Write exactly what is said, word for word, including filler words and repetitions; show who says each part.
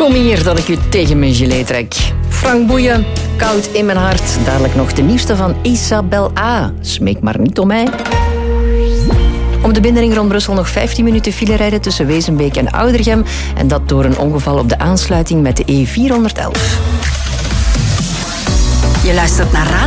Speaker 1: Kom hier dat ik u tegen mijn gilet trek. Frank Boeien, koud in mijn hart. Dadelijk nog de nieuwste van Isabel A. Smeek maar niet om mij. Op de binnenring rond Brussel nog vijftien minuten file rijden tussen Wezenbeek en Oudergem. En dat door een ongeval op de aansluiting met de E vierhonderdelf.
Speaker 2: Je luistert naar Radio